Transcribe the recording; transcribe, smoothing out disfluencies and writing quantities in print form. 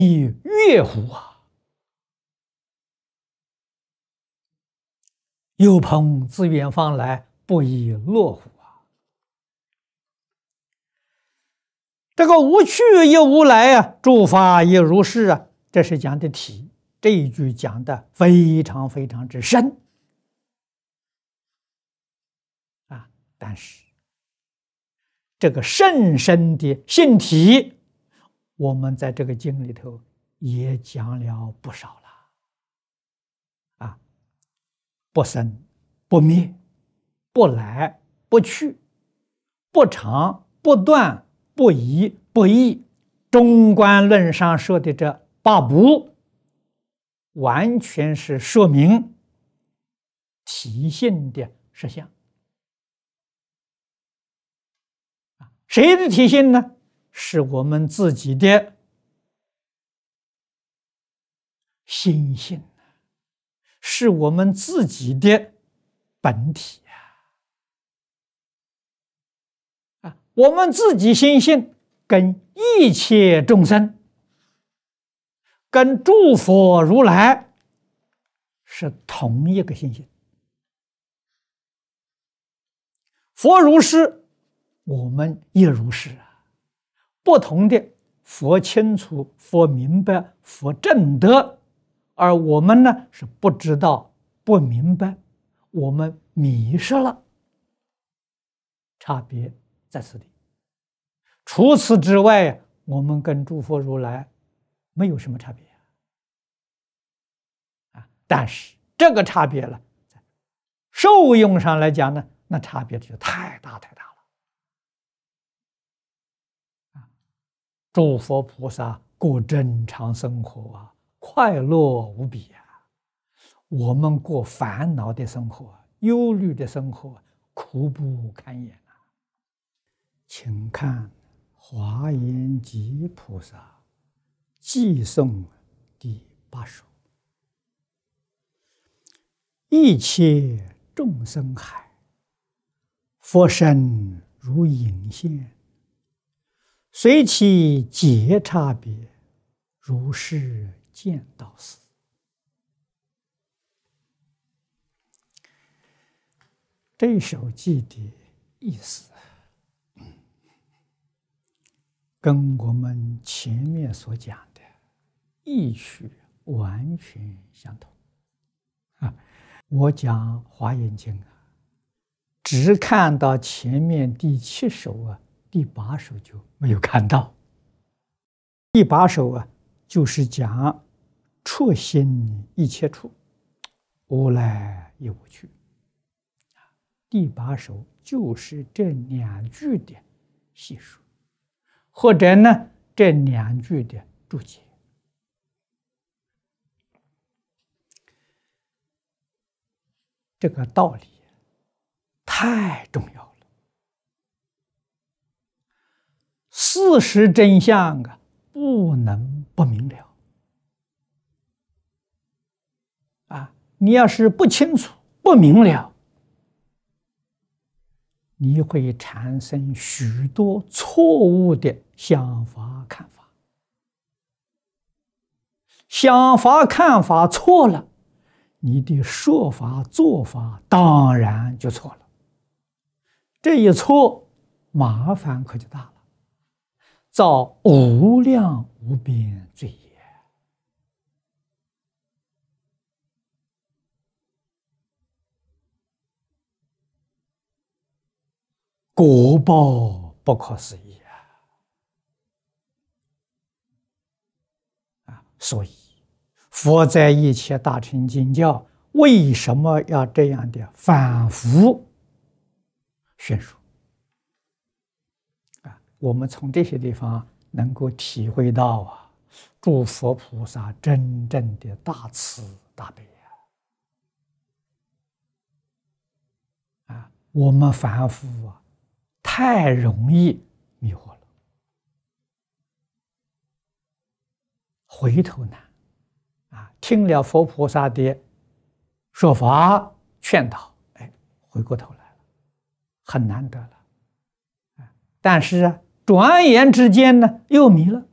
以乐乎啊！有朋自远方来，不亦乐乎啊！这个无去也无来啊，诸法也如是啊，这是讲的体。这一句讲的非常非常之深啊！但是这个甚深的性体，我们在这个经里头也讲了不少了啊！不生不灭，不来不去，不长不断，不移不异。中观论上说的这八不，完全是说明体性的实相。谁的体性呢？是我们自己的心性，是我们自己的本体啊！我们自己心性跟一切众生，跟诸佛如来是同一个心性。佛如是，我们也如是啊。不同的，佛清楚，佛明白，佛正得，而我们呢是不知道，不明白，我们迷失了。差别在此地。除此之外，我们跟诸佛如来没有什么差别啊。但是这个差别了，在受用上来讲呢，那差别就太大太大了。诸佛菩萨过正常生活啊，快乐无比啊。我们过烦恼的生活，忧虑的生活，苦不堪言啊。请看华严集菩萨偈颂第8首：一切众生海，佛身如影现。随其皆差别，如是见道死。这首偈的意思跟我们前面所讲的意趣完全相同啊！我讲《华严经》啊，只看到前面第7首啊，第8首就没有看到。第8首啊，就是讲处心一切处，无来也无去。第8首就是这2句的细数，或者呢这2句的注解。这个道理太重要了。事实真相啊，不能不明了啊！你要是不清楚、不明了，你会产生许多错误的想法、看法。想法、看法错了，你的说法、做法当然就错了。这一错，麻烦可就大了。造无量无边罪业，果报不可思议啊！所以佛在一切大乘经教为什么要这样的反复宣说？我们从这些地方能够体会到啊，诸佛菩萨真正的大慈大悲啊！我们凡夫啊，太容易迷惑了，回头难啊！听了佛菩萨的说法劝导，哎，回过头来了，很难得了。但是啊，转眼之间呢，又迷了。